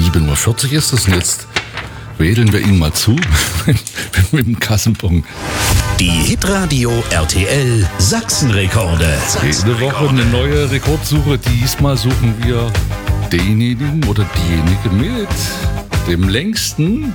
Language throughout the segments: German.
7:40 Uhr ist es und jetzt wedeln wir Ihnen mal zu mit dem Kassenbon. Die Hitradio RTL Sachsenrekorde. Jede Woche eine neue Rekordsuche. Diesmal suchen wir denjenigen oder diejenige mit dem längsten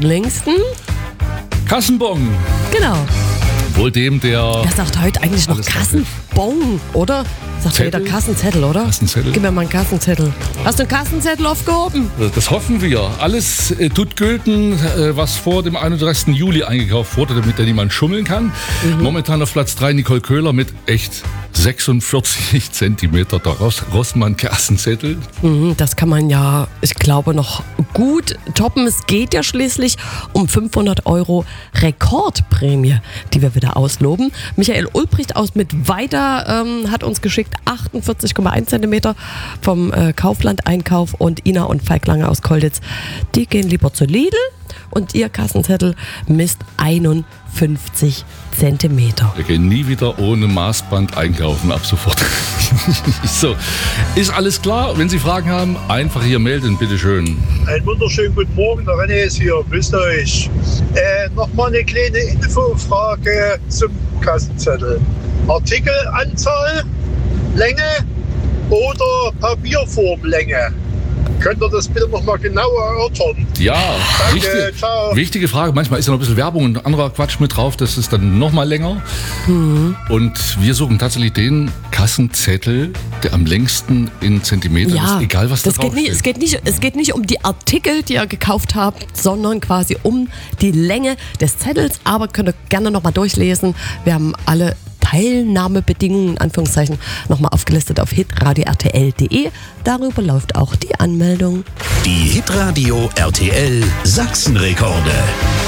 Kassenbon. Genau. Wohl dem, der... Wer sagt heute eigentlich noch Kassenbon, oder? Sagt jeder Kassenzettel, oder? Kassenzettel. Gib mir mal einen Kassenzettel. Hast du einen Kassenzettel aufgehoben? Das hoffen wir. Alles tut gelten, was vor dem 31. Juli eingekauft wurde, damit da niemand schummeln kann. Momentan auf Platz 3 Nicole Köhler mit echt 46 Zentimeter daraus. Rossmann Kassenzettel. Das kann man ja, ich glaube, noch gut toppen. Es geht ja schließlich um 500 € Rekordprämie, die wir wieder ausloben. Michael Ulbricht aus Mittweida hat uns geschickt 48,1 Zentimeter vom Kaufland-Einkauf und Ina und Falk Lange aus Kolditz. Die gehen lieber zu Lidl und ihr Kassenzettel misst 51 Zentimeter. Wir gehen nie wieder ohne Maßband einkaufen, ab sofort. So, ist alles klar? Wenn Sie Fragen haben, einfach hier melden, bitteschön. Einen wunderschönen guten Morgen, der René ist hier, grüßt euch. Nochmal eine kleine Infofrage zum Kassenzettel. Artikelanzahl, Länge oder Papierformlänge? Könnt ihr das bitte nochmal genauer erörtern? Ja, Danke, ciao. wichtige Frage. Manchmal ist ja noch ein bisschen Werbung und anderer Quatsch mit drauf. Das ist dann nochmal länger. Und wir suchen tatsächlich den Kassenzettel, der am längsten in Zentimetern ist, egal was da drauf steht. Es geht nicht um die Artikel, die ihr gekauft habt, sondern quasi um die Länge des Zettels. Aber könnt ihr gerne nochmal durchlesen. Wir haben alle Teilnahmebedingungen, in Anführungszeichen, nochmal aufgelistet auf hitradio-rtl.de. Darüber läuft auch die Anmeldung. Die Hitradio RTL Sachsenrekorde.